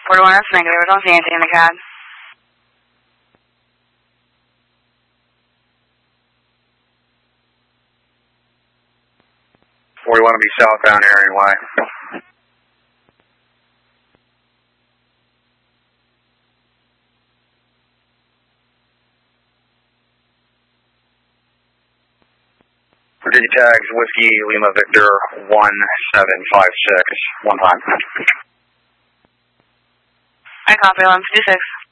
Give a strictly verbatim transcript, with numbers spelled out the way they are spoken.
forty-one, that's negative. I don't see anything in the cab. forty-one will be southbound Area Y. Virginia tags Whiskey Lima Victor one seven five six, one time. I copy, eleven fifty-six.